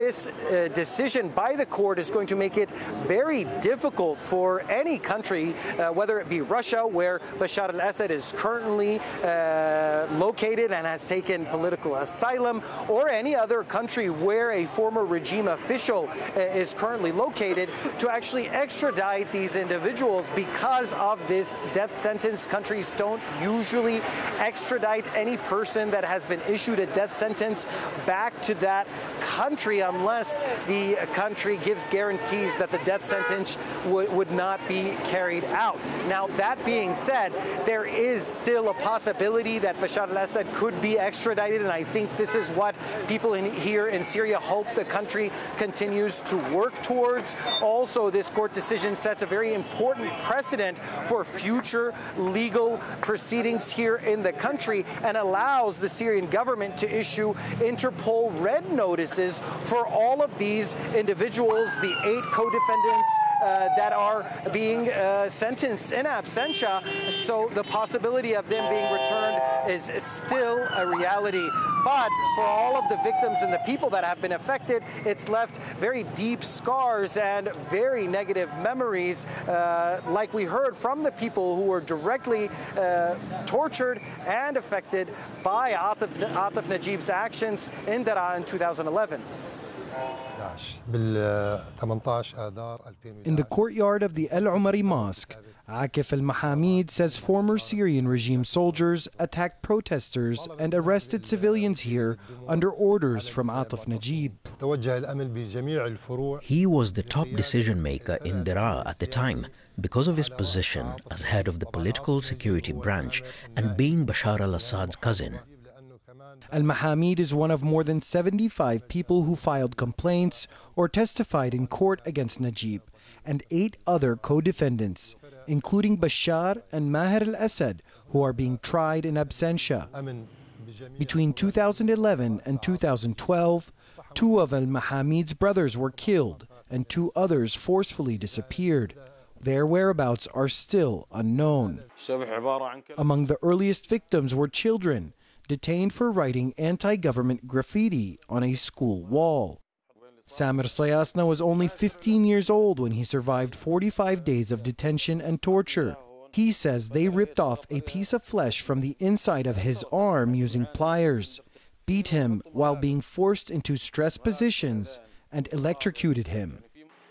this decision by the court is going to make it very difficult for any country, whether it be Russia, where Bashar al-Assad is currently located and has taken political asylum, or any other country where a former regime official is currently located, to actually extradite these individuals because of this death sentence. Countries don't usually extradite any person that has been issued a death sentence back to that country unless the country gives guarantees that the death sentence would not be carried out. Now, that being said, there is still a possibility that Bashar al-Assad could be extradited, and I think this is what people here in Syria hope the country continues to work towards. Also, this court decision sets a very important precedent for future legal proceedings here in the country and allows the Syrian government to issue Interpol red notices for all of these individuals, the 8 co-defendants that are being sentenced in absentia. So the possibility of them being returned is still a reality. But for all of the victims and the people that have been affected, it's left very deep scars and very negative memories, like we heard from the people who were directly tortured and affected by Atif Najib's actions in Daraa in 2011. In the courtyard of the El Umari Mosque, Akif al-Mahamid says former Syrian regime soldiers attacked protesters and arrested civilians here under orders from Atif Najib. He was the top decision maker in Daraa at the time because of his position as head of the political security branch and being Bashar al-Assad's cousin. Al-Mahamid is one of more than 75 people who filed complaints or testified in court against Najib and 8 other co-defendants, including Bashar and Maher al-Assad, who are being tried in absentia. Between 2011 and 2012, 2 of al-Mahamid's brothers were killed and 2 others forcefully disappeared. Their whereabouts are still unknown. Among the earliest victims were children, detained for writing anti-government graffiti on a school wall. Samir Sayasna was only 15 years old when he survived 45 days of detention and torture. He says they ripped off a piece of flesh from the inside of his arm using pliers, beat him while being forced into stress positions, and electrocuted him.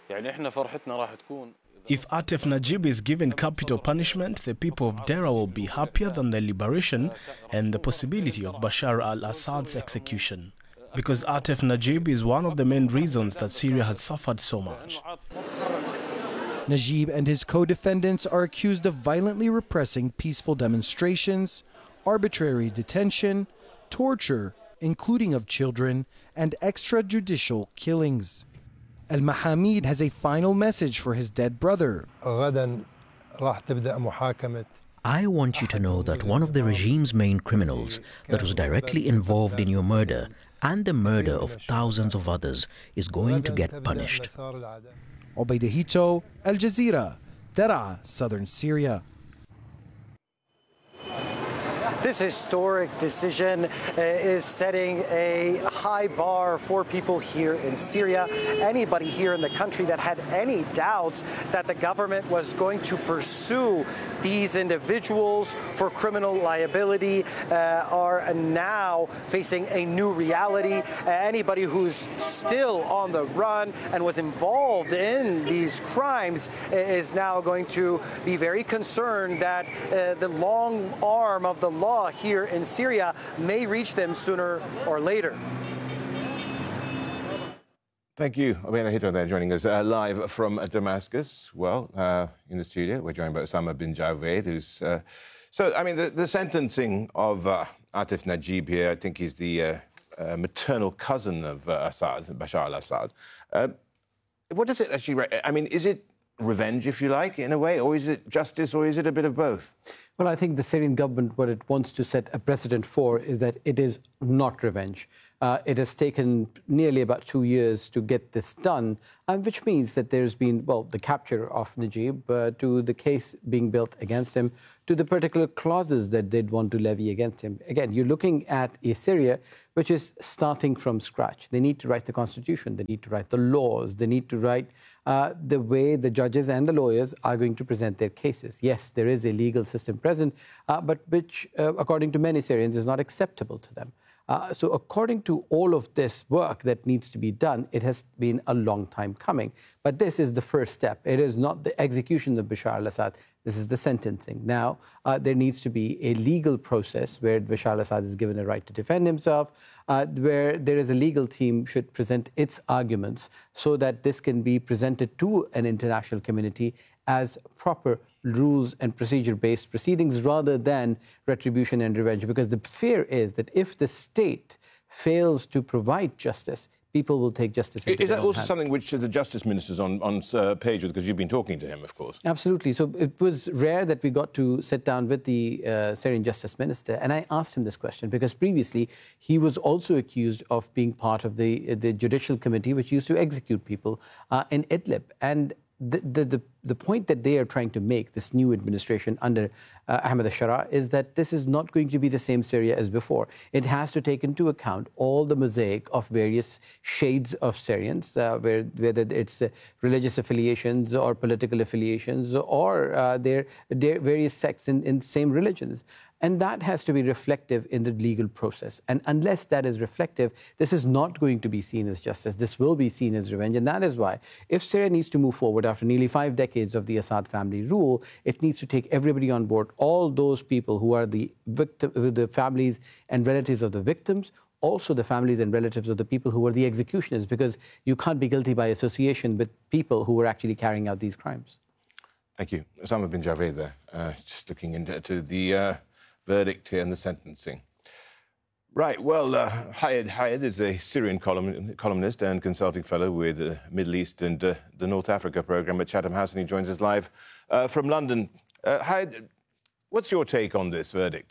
If Atif Najib is given capital punishment, the people of Daraa will be happier than the liberation and the possibility of Bashar al-Assad's execution. Because Atif Najib is one of the main reasons that Syria has suffered so much. Najib and his co-defendants are accused of violently repressing peaceful demonstrations, arbitrary detention, torture, including of children, and extrajudicial killings. Al-Mahamid has a final message for his dead brother. I want you to know that one of the regime's main criminals that was directly involved in your murder and the murder of thousands of others is going to get punished. Obaida Hito, Al Jazeera, Daraa, southern Syria. This historic decision is setting a high bar for people here in Syria. Anybody here in the country that had any doubts that the government was going to pursue these individuals for criminal liability are now facing a new reality. Anybody who's still on the run and was involved in these crimes is now going to be very concerned that the long arm of the law here in Syria may reach them sooner or later. Thank you, Obaida Hito there joining us live from Damascus. Well, in the studio, we're joined by Osama bin Javed, who's... the sentencing of Atif Najib here, I think he's the maternal cousin of Assad, Bashar al-Assad. What does it actually... is it revenge, if you like, in a way, or is it justice, or is it a bit of both? Well, I think the Syrian government, what it wants to set a precedent for is that it is not revenge. It has taken nearly about 2 years to get this done, which means that there's been, well, the capture of Najib, to the case being built against him, to the particular clauses that they'd want to levy against him. Again, you're looking at a Syria which is starting from scratch. They need to write the constitution, they need to write the laws, they need to write the way the judges and the lawyers are going to present their cases. Yes, there is a legal system present, but which, according to many Syrians, is not acceptable to them. So according to all of this work that needs to be done, it has been a long time coming. But this is the first step. It is not the execution of Bashar al-Assad. This is the sentencing. Now, there needs to be a legal process where Bashar al-Assad is given a right to defend himself, where there is a legal team should present its arguments so that this can be presented to an international community as proper rules and procedure-based proceedings rather than retribution and revenge. Because the fear is that if the state fails to provide justice, people will take justice into Is their that own also hands. something which the Justice Minister's on page with, because you've been talking to him, of course? Absolutely. So it was rare that we got to sit down with the Syrian Justice Minister, and I asked him this question because previously he was also accused of being part of the judicial committee which used to execute people in Idlib. And the point that they are trying to make, this new administration under Ahmed al-Sharaa, is that this is not going to be the same Syria as before. It has to take into account all the mosaic of various shades of Syrians, whether it's religious affiliations or political affiliations or their various sects in same religions. And that has to be reflective in the legal process. And unless that is reflective, this is not going to be seen as justice. This will be seen as revenge. And that is why, if Syria needs to move forward after nearly 5 decades of the Assad family rule, it needs to take everybody on board, all those people who are the families and relatives of the victims, also the families and relatives of the people who were the executioners, because you can't be guilty by association with people who were actually carrying out these crimes. Thank you. Osama bin Javed there, just looking into the verdict here and the sentencing. Right, well, Hayed is a Syrian columnist and consulting fellow with the Middle East and the North Africa programme at Chatham House, and he joins us live from London. Hayed, what's your take on this verdict?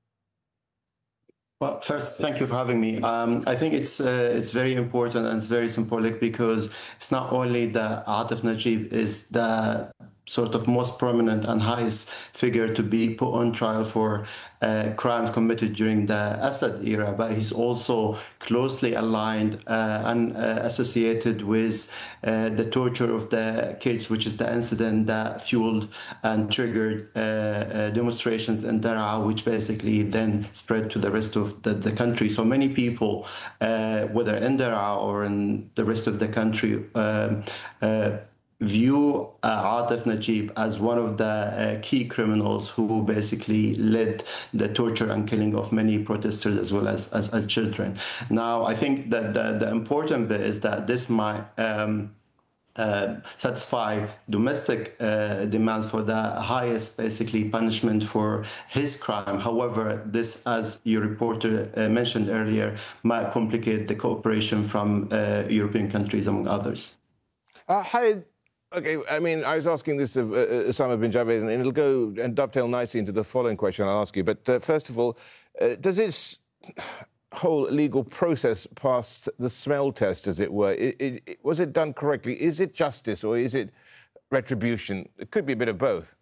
Well, first, thank you for having me. I think it's very important and it's very symbolic because it's not only that Atif Najib is the sort of most prominent and highest figure to be put on trial for crimes committed during the Assad era, but he's also closely aligned and associated with the torture of the kids, which is the incident that fueled and triggered demonstrations in Daraa, which basically then spread to the rest of the country. So many people, whether in Daraa or in the rest of the country, view Atif Najib as one of the key criminals who basically led the torture and killing of many protesters as well as children. Now, I think that the important bit is that this might satisfy domestic demands for the highest basically punishment for his crime. However, this, as your reporter mentioned earlier, might complicate the cooperation from European countries, among others. Okay, I mean, I was asking this of Osama bin Javed, and it'll go and dovetail nicely into the following question I'll ask you. But first of all, does this whole legal process pass the smell test, as it were? Was it done correctly? Is it justice or is it retribution? It could be a bit of both.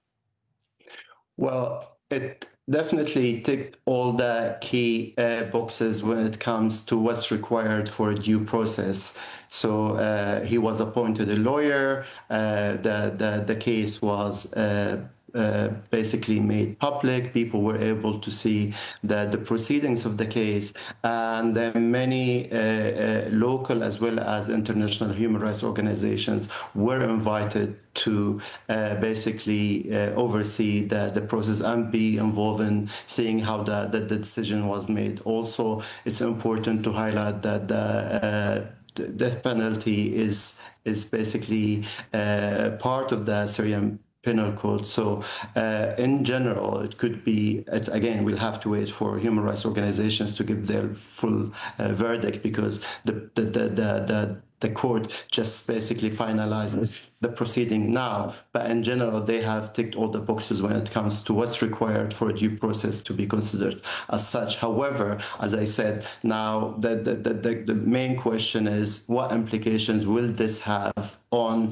Well, it definitely ticked all the key boxes when it comes to what's required for a due process. So he was appointed a lawyer. The case was basically made public. People were able to see the proceedings of the case, and then many local as well as international human rights organizations were invited to basically oversee the process and be involved in seeing how the decision was made. Also, it's important to highlight that the death penalty is basically part of the Syrian Penal Code. So in general, it could be, again, we'll have to wait for human rights organizations to give their full verdict, because the the court just basically finalizes the proceeding now. But in general, they have ticked all the boxes when it comes to what's required for a due process to be considered as such. However, as I said, now the main question is what implications will this have on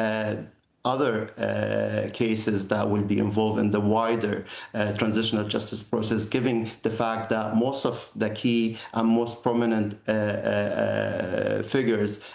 other cases that will be involved in the wider transitional justice process, given the fact that most of the key and most prominent figures